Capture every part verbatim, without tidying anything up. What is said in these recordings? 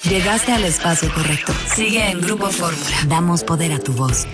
Llegaste al espacio correcto. Sigue en Grupo Fórmula. Damos poder a tu voz.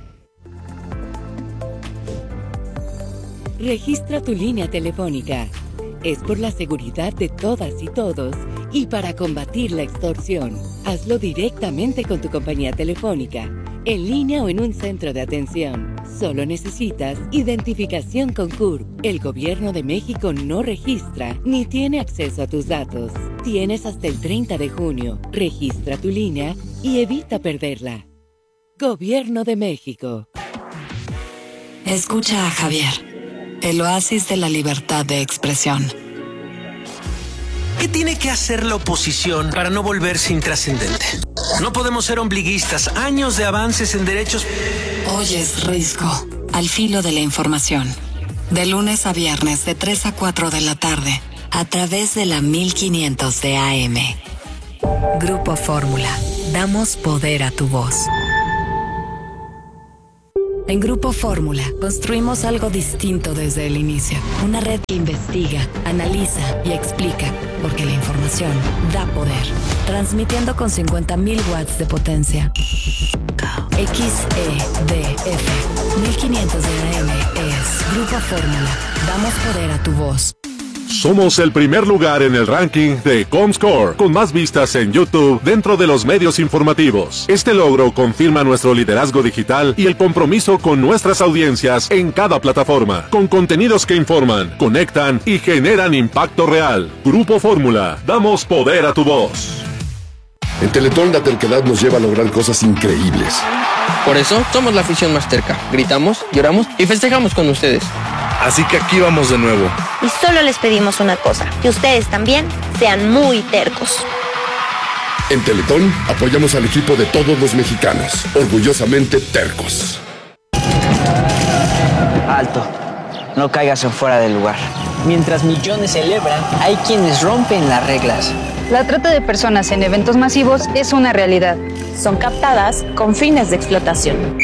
Registra tu línea telefónica. Es por la seguridad de todas y todos y para combatir la extorsión. Hazlo directamente con tu compañía telefónica, en línea o en un centro de atención. Solo necesitas identificación con C U R P. El Gobierno de México no registra ni tiene acceso a tus datos. Tienes hasta el treinta de junio. Registra tu línea y evita perderla. Gobierno de México. Escucha a Javier, el oasis de la libertad de expresión. ¿Qué tiene que hacer la oposición para no volverse intrascendente? No podemos ser ombliguistas. Años de avances en derechos. Oyes Risco, al filo de la información. De lunes a viernes de tres a cuatro de la tarde, a través de la mil quinientos de A M. Grupo Fórmula. Damos poder a tu voz. En Grupo Fórmula construimos algo distinto desde el inicio. Una red que investiga, analiza y explica, porque la información da poder. Transmitiendo con cincuenta mil watts de potencia. X E D F mil quinientos de A M es Grupo Fórmula. Damos poder a tu voz. Somos el primer lugar en el ranking de Comscore, con más vistas en YouTube dentro de los medios informativos. Este logro confirma nuestro liderazgo digital y el compromiso con nuestras audiencias en cada plataforma, con contenidos que informan, conectan y generan impacto real. Grupo Fórmula, damos poder a tu voz. En Teletón la terquedad nos lleva a lograr cosas increíbles. Por eso somos la afición más terca. Gritamos, lloramos y festejamos con ustedes. Así que aquí vamos de nuevo. Y solo les pedimos una cosa, que ustedes también sean muy tercos. En Teletón apoyamos al equipo de todos los mexicanos, orgullosamente tercos. Alto, no caigas en fuera del lugar. Mientras millones celebran, hay quienes rompen las reglas. La trata de personas en eventos masivos es una realidad. Son captadas con fines de explotación.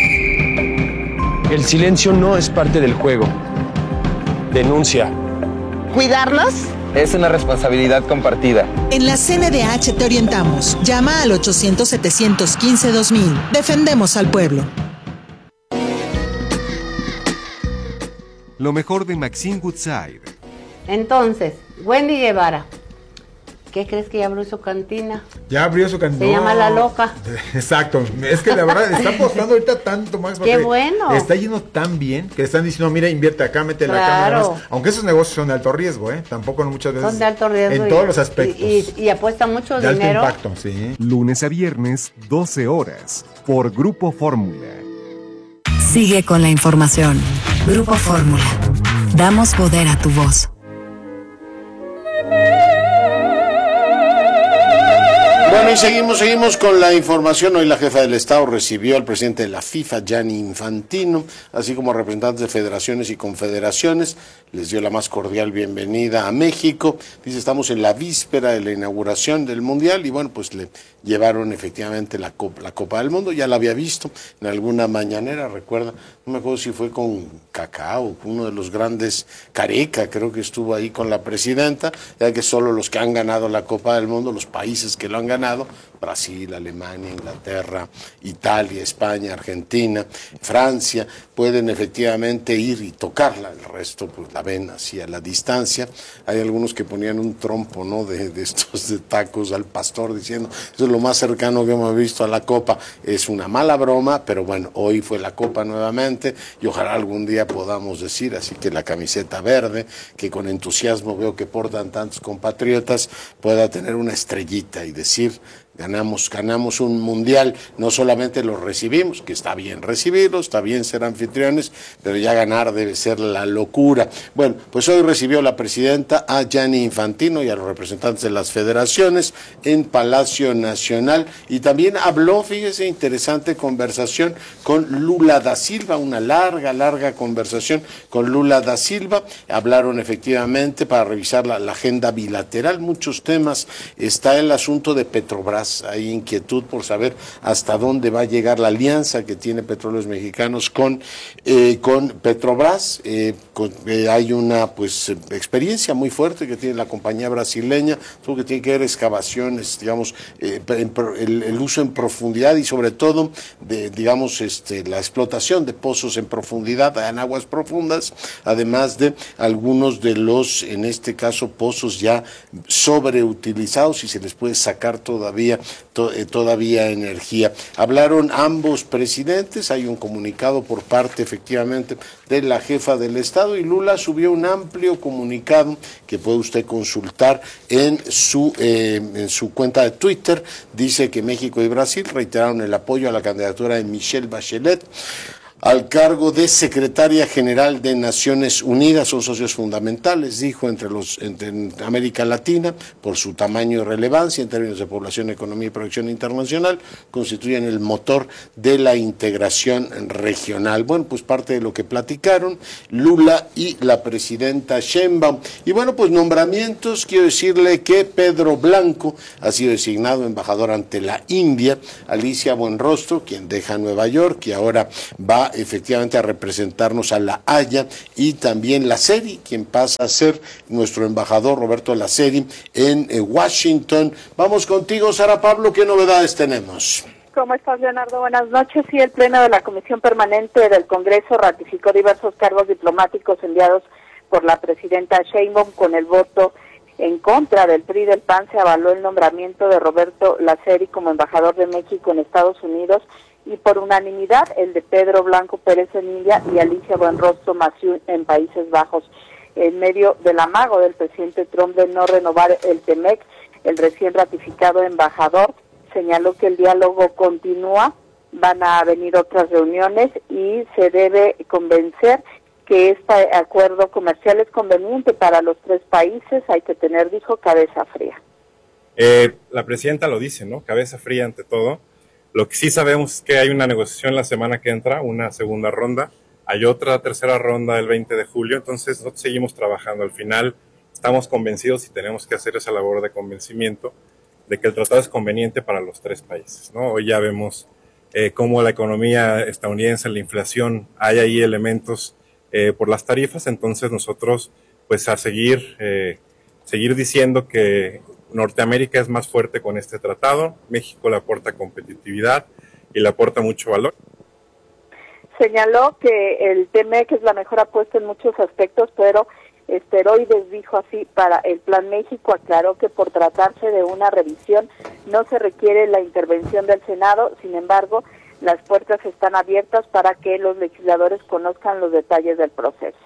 El silencio no es parte del juego. Denuncia. ¿Cuidarlos? Es una responsabilidad compartida. En la C N D H te orientamos. Llama al ochocientos, setecientos quince, dos mil. Defendemos al pueblo. Lo mejor de Maxine Woodside. Entonces, Wendy Guevara, ¿qué crees que ya abrió su cantina? Ya abrió su cantina. Se llama La Loca. Exacto. Es que la verdad está apostando ahorita tanto, Max. Qué bueno. Está yendo tan bien que están diciendo, mira, invierte acá, mete la cámara. Claro. Aunque esos negocios son de alto riesgo, ¿eh? Tampoco muchas veces. Son de alto riesgo. En y, todos los aspectos. Y, y, y apuesta mucho de dinero. Alto impacto, sí. Lunes a viernes, doce horas, por Grupo Fórmula. Sigue con la información. Grupo Fórmula. Damos poder a tu voz. Bueno, y seguimos, seguimos con la información. Hoy la jefa del Estado recibió al presidente de la FIFA, Gianni Infantino, así como a representantes de federaciones y confederaciones. Les dio la más cordial bienvenida a México. Dice, estamos en la víspera de la inauguración del Mundial y bueno, pues le llevaron efectivamente la Copa, la Copa del Mundo. Ya la había visto en alguna mañanera, recuerda, no me acuerdo si fue con Cacao, uno de los grandes, Careca, creo que estuvo ahí con la presidenta, ya que solo los que han ganado la Copa del Mundo, los países que lo han ganado, Brasil, Alemania, Inglaterra, Italia, España, Argentina, Francia, pueden efectivamente ir y tocarla. El resto pues la ven así a la distancia. Hay algunos que ponían un trompo, ¿no?, de, de estos de tacos al pastor diciendo, eso es lo más cercano que hemos visto a la Copa. Es una mala broma, pero bueno, hoy fue la Copa nuevamente y ojalá algún día podamos decir, así que la camiseta verde, que con entusiasmo veo que portan tantos compatriotas, pueda tener una estrellita y decir, Ganamos, ganamos un mundial, no solamente lo recibimos, que está bien recibirlo, está bien ser anfitriones, pero ya ganar debe ser la locura. Bueno, pues hoy recibió la presidenta a Gianni Infantino y a los representantes de las federaciones en Palacio Nacional y también habló, fíjese, interesante conversación con Lula da Silva, una larga, larga conversación con Lula da Silva. Hablaron efectivamente para revisar la, la agenda bilateral, muchos temas. Está el asunto de Petrobras, más hay inquietud por saber hasta dónde va a llegar la alianza que tiene Petróleos Mexicanos con, eh, con Petrobras. Eh, con, eh, hay una pues experiencia muy fuerte que tiene la compañía brasileña, todo que tiene que ver excavaciones, digamos, eh, el, el uso en profundidad y sobre todo de, digamos, este, la explotación de pozos en profundidad, en aguas profundas, además de algunos de los, en este caso, pozos ya sobreutilizados y se les puede sacar todavía to, eh, todavía energía. Hablaron ambos presidentes, hay un comunicado por parte efectivamente de la jefa del Estado y Lula subió un amplio comunicado que puede usted consultar en su eh, en su cuenta de Twitter. Dice que México y Brasil reiteraron el apoyo a la candidatura de Michelle Bachelet al cargo de secretaria general de Naciones Unidas. Son socios fundamentales, dijo, entre los entre América Latina, por su tamaño y relevancia en términos de población, economía y proyección internacional, constituyen el motor de la integración regional. Bueno, pues parte de lo que platicaron Lula y la presidenta Sheinbaum. Y bueno, pues nombramientos, quiero decirle que Pedro Blanco ha sido designado embajador ante la India, Alicia Buenrostro, quien deja Nueva York y ahora va efectivamente a representarnos a La Haya, y también Laceri, quien pasa a ser nuestro embajador, Roberto Laceri, en eh, Washington. Vamos contigo, Sara Pablo, ¿qué novedades tenemos? ¿Cómo estás, Leonardo? Buenas noches. Sí, el Pleno de la Comisión Permanente del Congreso ratificó diversos cargos diplomáticos enviados por la presidenta Sheinbaum. Con el voto en contra del P R I y del P A N se avaló el nombramiento de Roberto Laceri como embajador de México en Estados Unidos, y por unanimidad el de Pedro Blanco Pérez en India y Alicia Buenrostro Massieu en Países Bajos. En medio del amago del presidente Trump de no renovar el T M E C, el recién ratificado embajador señaló que el diálogo continúa, van a venir otras reuniones y se debe convencer que este acuerdo comercial es conveniente para los tres países. Hay que tener, dijo, cabeza fría. Eh, la presidenta lo dice, ¿no? Cabeza fría ante todo. Lo que sí sabemos es que hay una negociación la semana que entra, una segunda ronda, hay otra tercera ronda el veinte de julio, entonces nosotros seguimos trabajando. Al final estamos convencidos y tenemos que hacer esa labor de convencimiento de que el tratado es conveniente para los tres países, ¿no? Hoy ya vemos eh, cómo la economía estadounidense, la inflación, hay ahí elementos eh, por las tarifas, entonces nosotros pues a seguir, eh, seguir diciendo que Norteamérica es más fuerte con este tratado, México le aporta competitividad y le aporta mucho valor. Señaló que el T M E C es la mejor apuesta en muchos aspectos, pero esteroides, dijo así, para el Plan México. Aclaró que por tratarse de una revisión no se requiere la intervención del Senado, sin embargo, las puertas están abiertas para que los legisladores conozcan los detalles del proceso.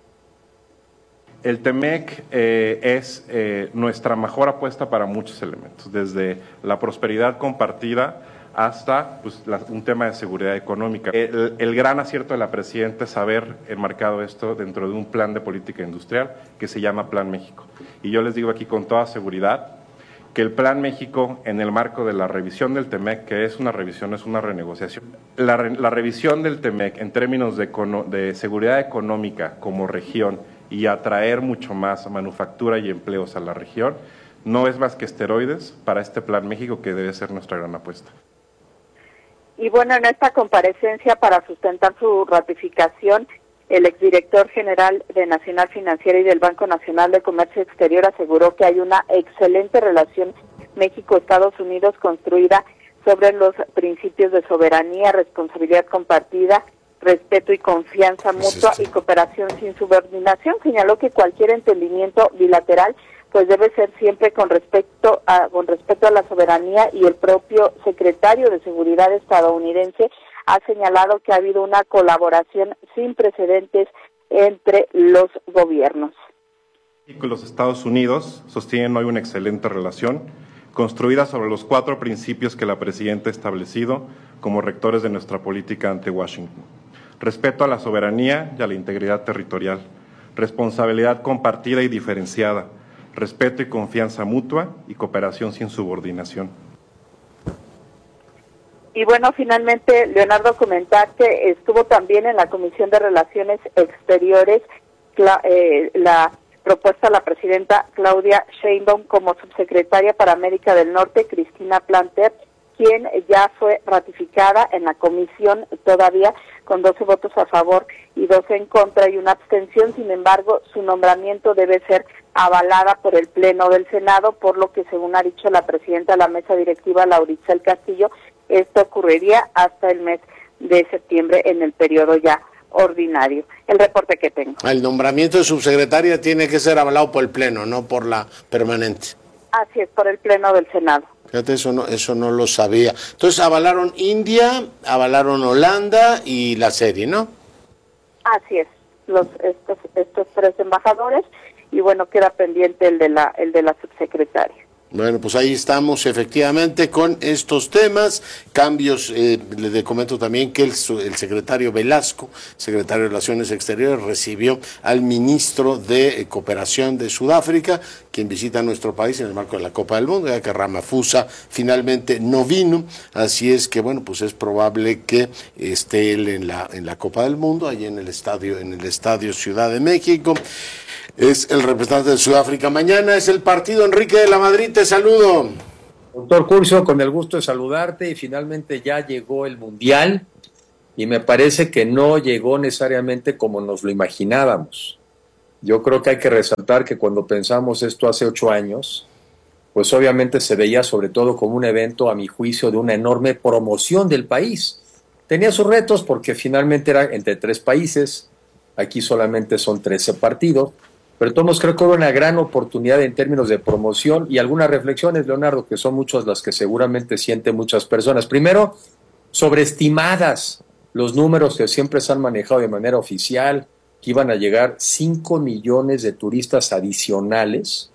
El T M E C eh, es eh, nuestra mejor apuesta para muchos elementos, desde la prosperidad compartida hasta pues, la, un tema de seguridad económica. El, el gran acierto de la presidenta es haber enmarcado esto dentro de un plan de política industrial que se llama Plan México. Y yo les digo aquí con toda seguridad que el Plan México, en el marco de la revisión del T M E C, que es una revisión, es una renegociación, la, re, la revisión del T M E C en términos de, de seguridad económica como región y atraer mucho más manufactura y empleos a la región, no es más que esteroides para este Plan México que debe ser nuestra gran apuesta. Y bueno, en esta comparecencia para sustentar su ratificación, el exdirector general de Nacional Financiera y del Banco Nacional de Comercio Exterior aseguró que hay una excelente relación México-Estados Unidos construida sobre los principios de soberanía, responsabilidad compartida, respeto y confianza mutua y cooperación sin subordinación. Señaló que cualquier entendimiento bilateral pues debe ser siempre con respecto a con respeto a la soberanía, y el propio secretario de Seguridad estadounidense ha señalado que ha habido una colaboración sin precedentes entre los gobiernos. México y los Estados Unidos sostienen hoy una excelente relación construida sobre los cuatro principios que la presidenta ha establecido como rectores de nuestra política ante Washington: respeto a la soberanía y a la integridad territorial, responsabilidad compartida y diferenciada, respeto y confianza mutua y cooperación sin subordinación. Y bueno, finalmente, Leonardo, comentar que estuvo también en la Comisión de Relaciones Exteriores la, eh, la propuesta a la presidenta Claudia Sheinbaum como subsecretaria para América del Norte, Cristina Planter, quien ya fue ratificada en la comisión todavía con doce votos a favor y doce en contra y una abstención. Sin embargo, su nombramiento debe ser avalada por el Pleno del Senado, por lo que, según ha dicho la presidenta de la mesa directiva, Lauritzel Castillo, esto ocurriría hasta el mes de septiembre en el periodo ya ordinario. El reporte que tengo. El nombramiento de subsecretaria tiene que ser avalado por el Pleno, no por la permanente. Así es, por el Pleno del Senado. Fíjate, eso no, eso no lo sabía. Entonces avalaron India, avalaron Holanda y la serie, ¿no? Así es, los estos estos tres embajadores, y bueno, queda pendiente el de la el de la subsecretaria. Bueno, pues ahí estamos efectivamente con estos temas, cambios, eh, le comento también que el, el secretario Velasco, secretario de Relaciones Exteriores, recibió al ministro de Cooperación de Sudáfrica, quien visita nuestro país en el marco de la Copa del Mundo, ya que Ramaphosa finalmente no vino, así es que bueno, pues es probable que esté él en la, en la Copa del Mundo, allí en el estadio, en el estadio Ciudad de México. Es el representante de Sudáfrica. Mañana es el partido. Enrique de la Madrid, te saludo. Doctor Curcio, con el gusto de saludarte, y finalmente ya llegó el Mundial y me parece que no llegó necesariamente como nos lo imaginábamos. Yo creo que hay que resaltar que cuando pensamos esto hace ocho años, pues obviamente se veía sobre todo como un evento, a mi juicio, de una enorme promoción del país. Tenía sus retos porque finalmente era entre tres países, aquí solamente son trece partidos, pero todos creo que era una gran oportunidad en términos de promoción y algunas reflexiones, Leonardo, que son muchas las que seguramente sienten muchas personas. Primero, sobreestimadas los números que siempre se han manejado de manera oficial, que iban a llegar cinco millones de turistas adicionales,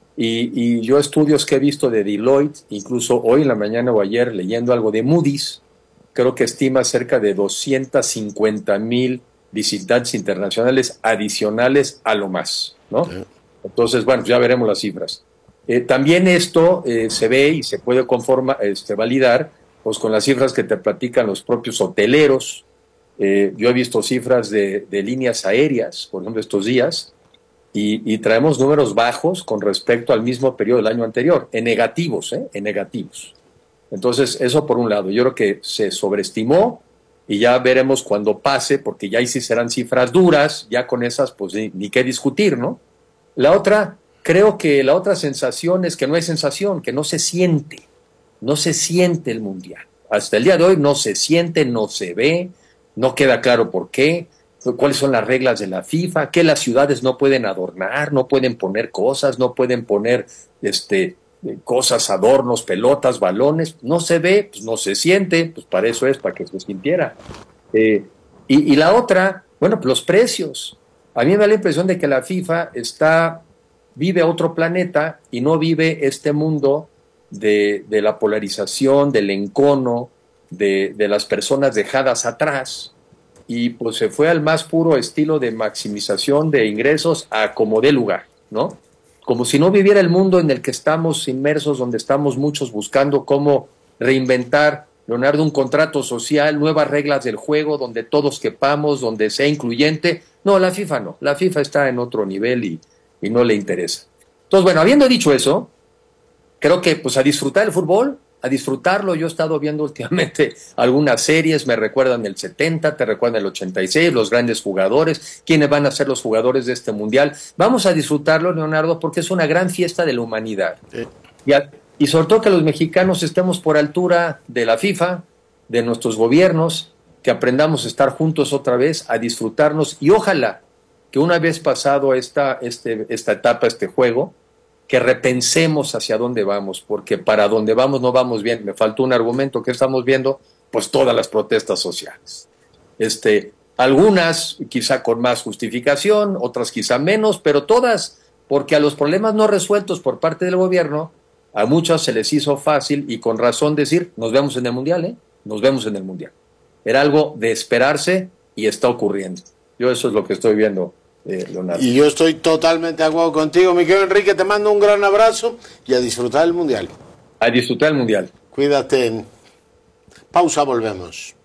y, y yo estudios que he visto de Deloitte, incluso hoy en la mañana o ayer leyendo algo de Moody's, creo que estima cerca de doscientos cincuenta mil visitantes internacionales adicionales a lo más, ¿no? Sí. Entonces, bueno, ya veremos las cifras. Eh, también esto eh, se ve y se puede conforma, este, validar pues con las cifras que te platican los propios hoteleros. Eh, yo he visto cifras de, de líneas aéreas, por ejemplo, estos días, y, y traemos números bajos con respecto al mismo periodo del año anterior, en negativos, ¿eh? En negativos. Entonces, eso por un lado, yo creo que se sobreestimó, y ya veremos cuando pase, porque ya ahí sí serán cifras duras, ya con esas pues ni, ni qué discutir, ¿no? La otra, creo que la otra sensación es que no hay sensación, que no se siente, no se siente el Mundial. Hasta el día de hoy no se siente, no se ve, no queda claro por qué, cuáles son las reglas de la FIFA, que las ciudades no pueden adornar, no pueden poner cosas, no pueden poner este cosas, adornos, pelotas, balones, no se ve, pues no se siente, pues para eso es, para que se sintiera. Eh, y, y la otra, bueno, pues los precios. A mí me da la impresión de que la FIFA está, vive a otro planeta y no vive este mundo de, de la polarización, del encono, de, de las personas dejadas atrás, y pues se fue al más puro estilo de maximización de ingresos a como dé lugar, ¿no? Como si no viviera el mundo en el que estamos inmersos, donde estamos muchos buscando cómo reinventar, Leonardo, un contrato social, nuevas reglas del juego, donde todos quepamos, donde sea incluyente. No, la FIFA no, la FIFA está en otro nivel y, y no le interesa. Entonces, bueno, habiendo dicho eso, creo que pues a disfrutar el fútbol, a disfrutarlo. Yo he estado viendo últimamente algunas series, me recuerdan el setenta, te recuerdan el ochenta y seis, los grandes jugadores, quiénes van a ser los jugadores de este mundial. Vamos a disfrutarlo, Leonardo, porque es una gran fiesta de la humanidad. Sí. Y, a, y sobre todo que los mexicanos estemos por altura de la FIFA, de nuestros gobiernos, que aprendamos a estar juntos otra vez, a disfrutarnos, y ojalá que una vez pasado esta, este, esta etapa, este juego, que repensemos hacia dónde vamos, porque para dónde vamos no vamos bien. Me faltó un argumento que estamos viendo, pues todas las protestas sociales. Este, algunas quizá con más justificación, otras quizá menos, pero todas, porque a los problemas no resueltos por parte del gobierno, a muchos se les hizo fácil y con razón decir, nos vemos en el Mundial, ¿eh? Nos vemos en el Mundial. Era algo de esperarse y está ocurriendo. Yo eso es lo que estoy viendo. Eh, Leonardo. Y yo estoy totalmente de acuerdo contigo, mi querido Enrique, te mando un gran abrazo y a disfrutar el Mundial. A disfrutar el Mundial. Cuídate. Pausa, volvemos.